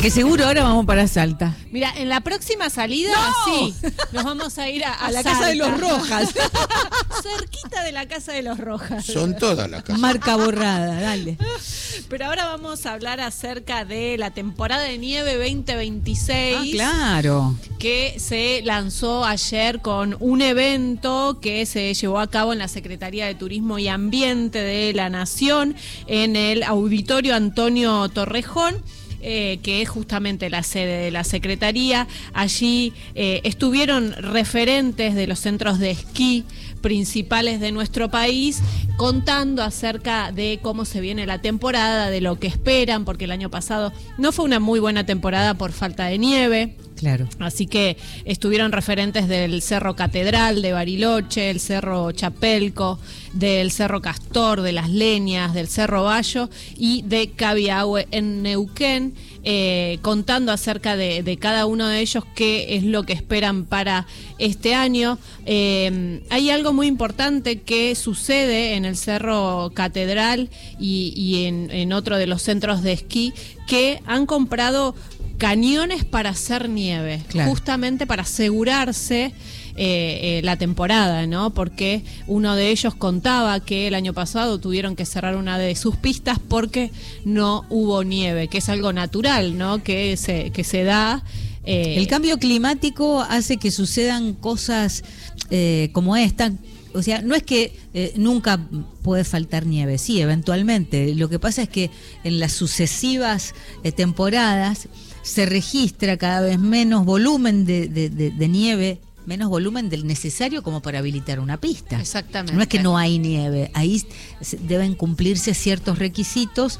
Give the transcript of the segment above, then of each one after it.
Que seguro ahora vamos para Salta. Mira, en la próxima salida, sí, nos vamos a ir a la Salta. casa de los Rojas. Cerquita de la casa de los Rojas. Son todas las casas. Marca borrada, dale. Pero ahora vamos a hablar acerca de la temporada de nieve 2026. Ah, claro. Que se lanzó ayer con un evento que se llevó a cabo en la Secretaría de Turismo y Ambiente de la Nación, en el Auditorio Antonio Torrejón. Que es justamente la sede de la Secretaría. Allí estuvieron referentes de los centros de esquí principales de nuestro país contando acerca de cómo se viene la temporada, de lo que esperan, porque el año pasado no fue una muy buena temporada por falta de nieve. Claro. Así que estuvieron referentes del Cerro Catedral de Bariloche, el Cerro Chapelco, del Cerro Castor, de Las Leñas, del Cerro Bayo y de Cabiahue en Neuquén, contando acerca de cada uno de ellos qué es lo que esperan para este año. Hay algo muy importante que sucede en el Cerro Catedral y en otro de los centros de esquí, que han comprado cañones para hacer nieve, claro, justamente para asegurarse la temporada, ¿no? Porque uno de ellos contaba que el año pasado tuvieron que cerrar una de sus pistas porque no hubo nieve, que es algo natural, ¿no? Que se da. El cambio climático hace que sucedan cosas como esta. O sea, no es que nunca puede faltar nieve, sí, eventualmente. Lo que pasa es que en las sucesivas temporadas se registra cada vez menos volumen de nieve, menos volumen del necesario como para habilitar una pista. Exactamente. No es que no hay nieve, ahí deben cumplirse ciertos requisitos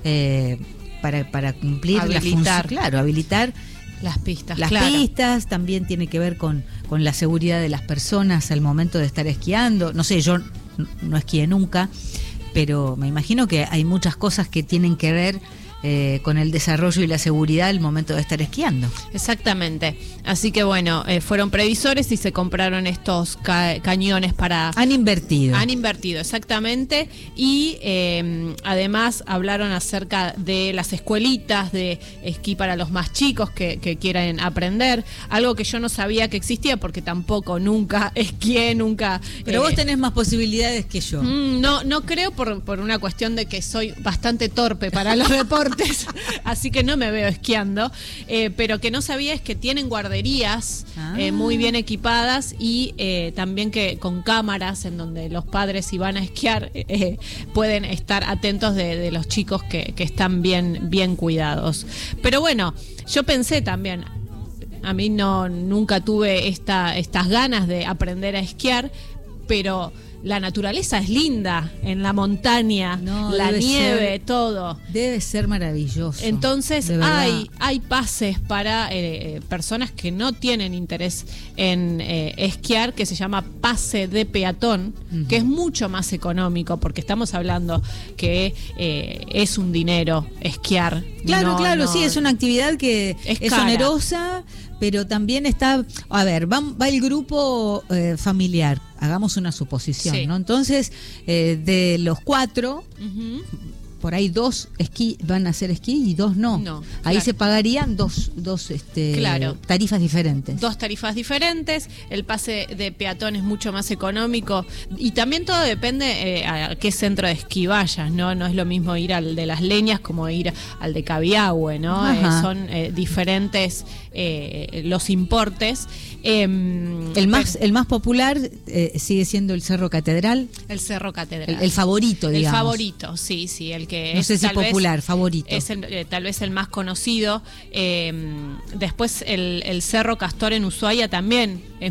para cumplir la función. Claro, habilitar las pistas. Las pistas también tiene que ver con la seguridad de las personas al momento de estar esquiando. No sé, yo no esquié nunca, pero me imagino que hay muchas cosas que tienen que ver con el desarrollo y la seguridad al momento de estar esquiando. Exactamente. Así que bueno, fueron previsores y se compraron estos cañones para... Han invertido, exactamente. Y además hablaron acerca de las escuelitas de esquí para los más chicos que quieran aprender. Algo que yo no sabía que existía porque tampoco nunca esquié, nunca... Pero vos tenés más posibilidades que yo. No creo por una cuestión de que soy bastante torpe para los deportes. Así que no me veo esquiando, pero que no sabía es que tienen guarderías muy bien equipadas y también que con cámaras en donde los padres, si van a esquiar, pueden estar atentos de los chicos que están bien cuidados. Pero bueno, yo pensé también, a mí nunca tuve estas ganas de aprender a esquiar, pero la naturaleza es linda en la montaña, la nieve, todo. Debe ser maravilloso. Entonces hay pases para personas que no tienen interés en esquiar, que se llama pase de peatón, que es mucho más económico, porque estamos hablando que es un dinero esquiar. Claro, sí, es una actividad que es onerosa, pero también está, va el grupo familiar, hagamos una suposición, sí, ¿no? Entonces, de los 4, por ahí 2 van a hacer esquí y 2 no. Ahí claro, se pagarían dos tarifas diferentes. 2 tarifas diferentes, el pase de peatón es mucho más económico y también todo depende a qué centro de esquí vayas, ¿no? No es lo mismo ir al de Las Leñas como ir al de Cabiahue, ¿no? Son diferentes los importes. El más popular sigue siendo el Cerro Catedral. El Cerro Catedral. El favorito, digamos. El favorito, sí, el que no es, sé si tal popular, vez, favorito. Es tal vez el más conocido. Después el Cerro Castor en Ushuaia también es